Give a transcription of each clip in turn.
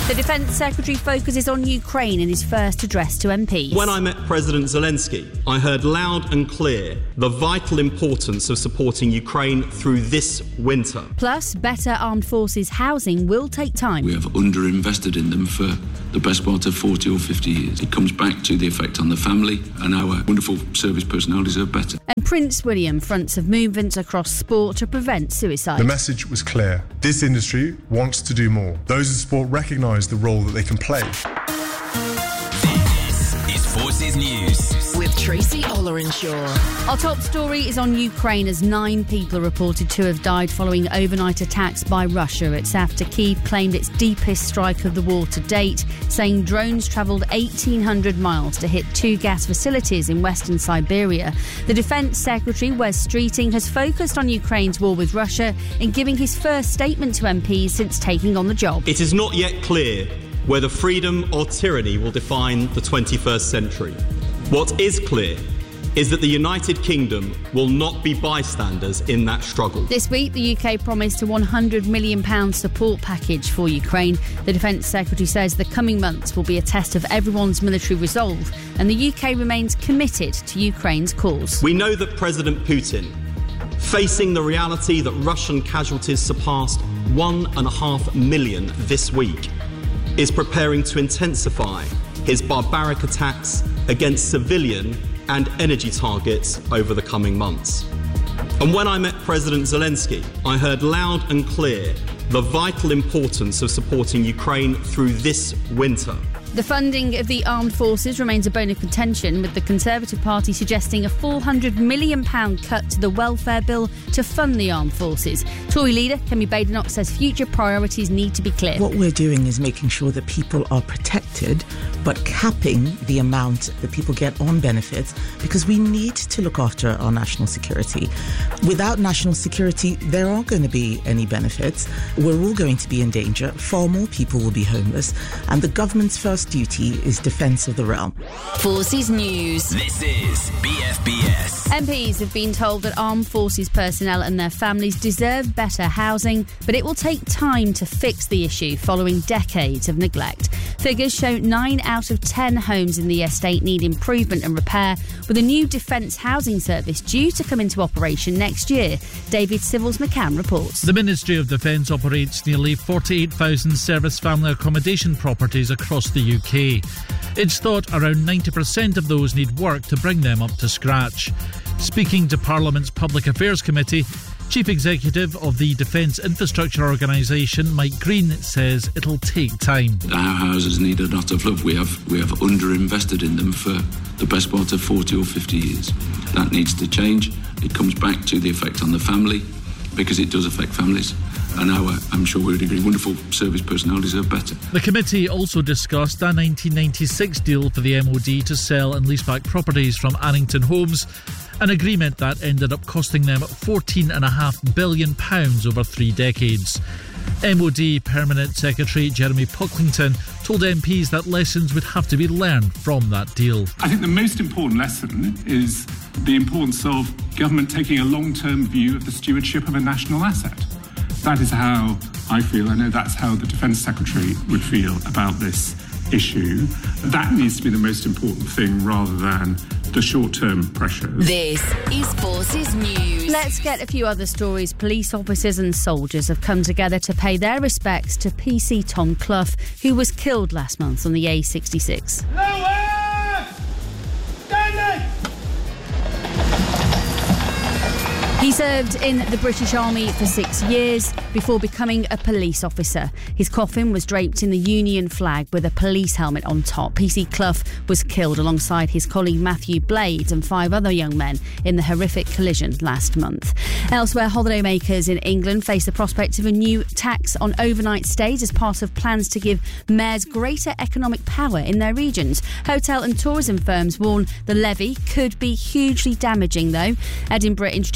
The Defence Secretary focuses on Ukraine in his first address to MPs. When I met President Zelensky, I heard loud and clear the vital importance of supporting Ukraine through this winter. Plus, better armed forces housing will take time. We have underinvested in them for the best part of 40 or 50 years. It comes back to the effect on the family, and our wonderful service personnel deserve better. And Prince William fronts of movements across sport to prevent suicide. The message was clear. This industry wants to do more. Those in sport recognise the role that they can play. This is Forces News with Tracy Ollerenshaw. Our top story is on Ukraine as 9 people are reported to have died following overnight attacks by Russia. It's after Kyiv claimed its deepest strike of the war to date, saying drones travelled 1,800 miles to hit 2 gas facilities in western Siberia. The Defence Secretary, Wes Streeting, has focused on Ukraine's war with Russia in giving his first statement to MPs since taking on the job. It is not yet clear whether freedom or tyranny will define the 21st century. What is clear is that the United Kingdom will not be bystanders in that struggle. This week, the UK promised a £100 million support package for Ukraine. The Defence Secretary says the coming months will be a test of everyone's military resolve, and the UK remains committed to Ukraine's cause. We know that President Putin, facing the reality that Russian casualties surpassed 1.5 million this week, is preparing to intensify his barbaric attacks against civilian and energy targets over the coming months. And when I met President Zelensky, I heard loud and clear the vital importance of supporting Ukraine through this winter. The funding of the armed forces remains a bone of contention, with the Conservative Party suggesting a £400 million cut to the welfare bill to fund the armed forces. Tory leader Kemi Badenoch says future priorities need to be clear. What we're doing is making sure that people are protected, but capping the amount that people get on benefits, because we need to look after our national security. Without national security, there aren't going to be any benefits. We're all going to be in danger. Far more people will be homeless, and the government's first duty is defence of the realm. Forces News. This is BFBS. MPs have been told that armed forces personnel and their families deserve better housing, but it will take time to fix the issue following decades of neglect. Figures show 9 out of 10 homes in the estate need improvement and repair, with a new defence housing service due to come into operation next year. David Civils-McCann reports. The Ministry of Defence operates nearly 48,000 service family accommodation properties across the UK. It's thought around 90% of those need work to bring them up to scratch. Speaking to Parliament's Public Affairs Committee, Chief Executive of the Defence Infrastructure Organisation, Mike Green, says it'll take time. Our houses need a lot of love. We have underinvested in them for the best part of 40 or 50 years. That needs to change. It comes back to the effect on the family, because it does affect families. And I'm sure we would agree, wonderful service personnel deserve better. The committee also discussed a 1996 deal for the MOD to sell and lease back properties from Annington Homes, an agreement that ended up costing them £14.5 billion over 3 decades. MOD Permanent Secretary Jeremy Pocklington told MPs that lessons would have to be learned from that deal. I think the most important lesson is the importance of government taking a long-term view of the stewardship of a national asset. That is how I feel. I know that's how the Defence Secretary would feel about this issue. That needs to be the most important thing rather than the short-term pressures. This is Forces News. Let's get a few other stories. Police officers and soldiers have come together to pay their respects to PC Tom Clough, who was killed last month on the A66. He served in the British Army for 6 years before becoming a police officer. His coffin was draped in the Union flag with a police helmet on top. PC Clough was killed alongside his colleague Matthew Blades and 5 other young men in the horrific collision last month. Elsewhere, holidaymakers in England face the prospect of a new tax on overnight stays as part of plans to give mayors greater economic power in their regions. Hotel and tourism firms warn the levy could be hugely damaging, though. Edinburgh introduced its own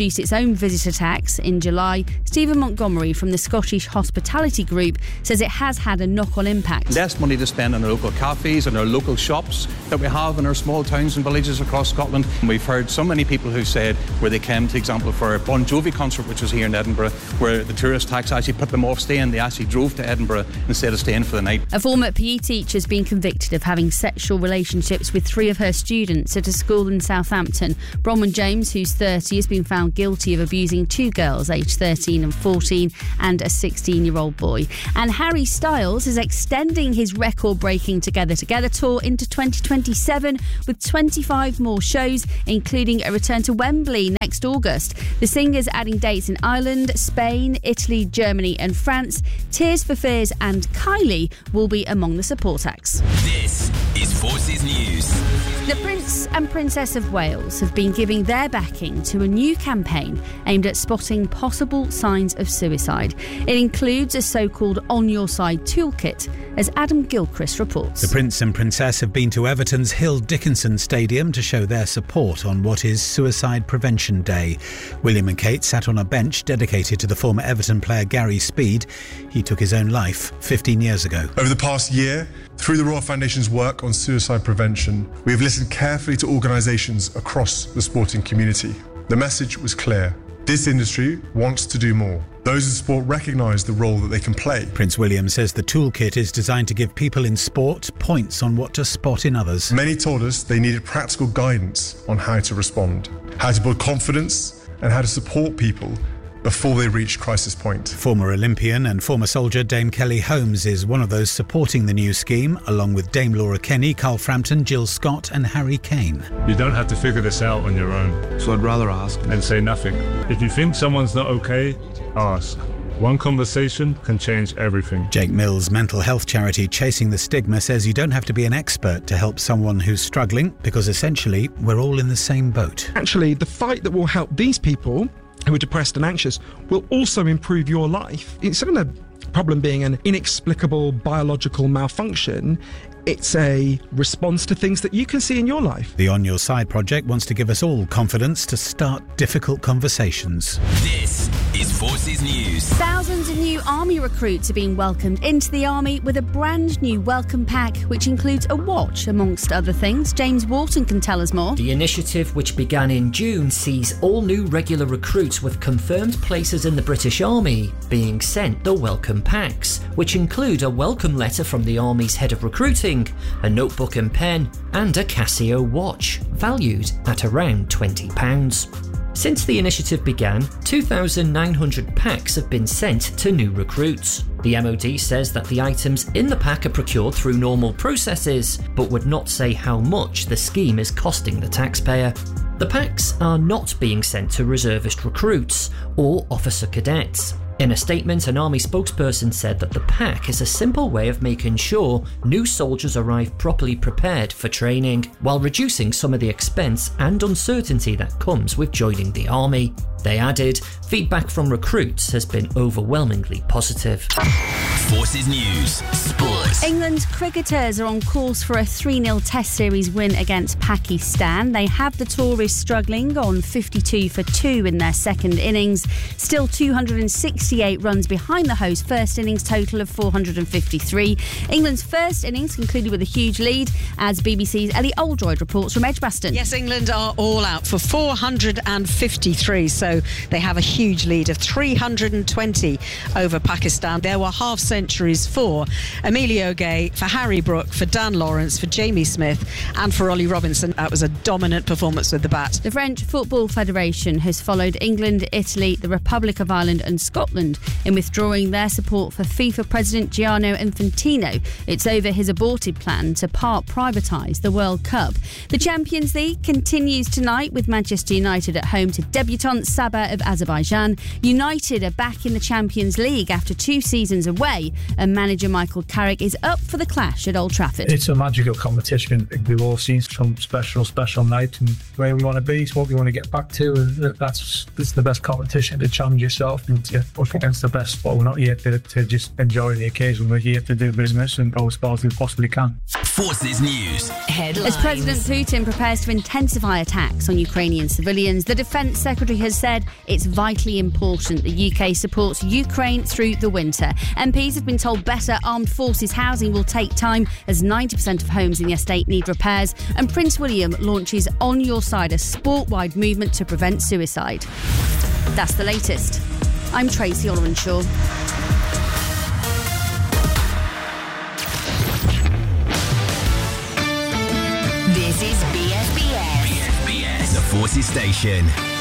own visitor tax in July, Stephen Montgomery from the Scottish Hospitality Group says it has had a knock-on impact. Less money to spend on our local cafes and our local shops that we have in our small towns and villages across Scotland. And we've heard so many people who said where they came, for example, for a Bon Jovi concert, which was here in Edinburgh, where the tourist tax actually put them off staying. They actually drove to Edinburgh instead of staying for the night. A former PE teacher has been convicted of having sexual relationships with 3 of her students at a school in Southampton. Bronwyn James, who's 30, has been found guilty of abusing 2 girls aged 13 and 14 and a 16-year-old boy. And Harry Styles is extending his record-breaking Together Together tour into 2027 with 25 more shows, including a return to Wembley next August. The singer's adding dates in Ireland, Spain, Italy, Germany and France. Tears for Fears and Kylie will be among the support acts. This is Forces News. The Prince and Princess of Wales have been giving their backing to a new campaign aimed at spotting possible signs of suicide. It includes a so-called On Your Side toolkit, as Adam Gilchrist reports. The Prince and Princess have been to Everton's Hill Dickinson Stadium to show their support on what is Suicide Prevention Day. William and Kate sat on a bench dedicated to the former Everton player Gary Speed. He took his own life 15 years ago. Over the past year, through the Royal Foundation's work on suicide prevention, we have listened carefully to organisations across the sporting community. The message was clear. This industry wants to do more. Those in sport recognise the role that they can play. Prince William says the toolkit is designed to give people in sport points on what to spot in others. Many told us they needed practical guidance on how to respond, how to build confidence and how to support people before they reach crisis point. Former Olympian and former soldier Dame Kelly Holmes is one of those supporting the new scheme, along with Dame Laura Kenny, Carl Frampton, Jill Scott and Harry Kane. You don't have to figure this out on your own. So I'd rather ask and say nothing. If you think someone's not okay, ask. One conversation can change everything. Jake Mills' mental health charity Chasing the Stigma says you don't have to be an expert to help someone who's struggling, because essentially we're all in the same boat. Actually, the fight that will help these people who are depressed and anxious will also improve your life. Instead of the problem being an inexplicable biological malfunction, it's a response to things that you can see in your life. The On Your Side project wants to give us all confidence to start difficult conversations. This is Forces News. Thousands of new army recruits are being welcomed into the army with a brand new welcome pack, which includes a watch, amongst other things. James Walton can tell us more. The initiative, which began in June, sees all new regular recruits with confirmed places in the British Army being sent the welcome packs, which include a welcome letter from the Army's head of recruiting, a notebook and pen, and a Casio watch, valued at around £20. Since the initiative began, 2,900 packs have been sent to new recruits. The MOD says that the items in the pack are procured through normal processes, but would not say how much the scheme is costing the taxpayer. The packs are not being sent to reservist recruits or officer cadets. In a statement, an Army spokesperson said that the pack is a simple way of making sure new soldiers arrive properly prepared for training, while reducing some of the expense and uncertainty that comes with joining the Army. They added, feedback from recruits has been overwhelmingly positive. Forces News Sports. England cricketers are on course for a 3-0 Test Series win against Pakistan. They have the Tories struggling on 52 for 2 in their second innings, still 268 runs behind the host first innings total of 453. England's first innings concluded with a huge lead, as BBC's Ellie Oldroyd reports from Edgbaston. Yes, England are all out for 453, so they have a huge lead of 320 over Pakistan. There were half centuries for Emilio Gay, for Harry Brook, for Dan Lawrence, for Jamie Smith and for Ollie Robinson. That was a dominant performance with the bat. The French Football Federation has followed England, Italy, the Republic of Ireland and Scotland in withdrawing their support for FIFA President Gianni Infantino. It's over his aborted plan to part privatise the World Cup. The Champions League continues tonight with Manchester United at home to debutants Sabah of Azerbaijan. United are back in the Champions League after 2 seasons away, and manager Michael Carrick is up for the clash at Old Trafford. It's a magical competition. We've all seen some special night, and where we want to be, it's what we want to get back to. This is the best competition to challenge yourself and to push against the best. But we're not here to just enjoy the occasion. We're here to do business and go as far as we possibly can. Forces News. As President Putin prepares to intensify attacks on Ukrainian civilians, the Defence Secretary has said it's vitally important the UK supports Ukraine through the winter. MPs have been told better armed forces housing will take time, as 90% of homes in the estate need repairs, and Prince William launches On Your Side, a sport-wide movement to prevent suicide. That's the latest. I'm Tracy Ollerenshaw. This is BFBS. The Forces Station.